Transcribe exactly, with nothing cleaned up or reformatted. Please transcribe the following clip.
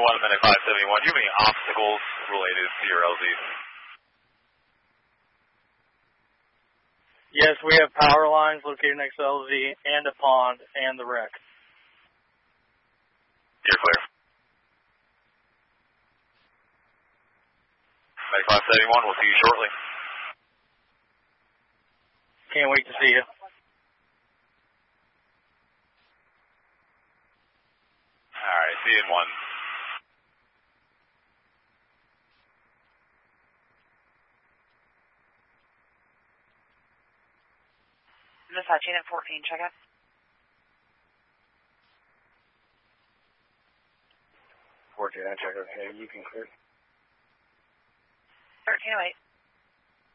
one, Medic five seventy-one. Do you have any obstacles related to your L Z? Yes, we have power lines located next to L Z and a pond and the wreck. You're clear. Medic five seventy-one, we'll see you shortly. Can't wait to see you. All right, see you in one. Dispatch Unit fourteen, check out. fourteen, I check, okay, you can clear. thirteen oh eight.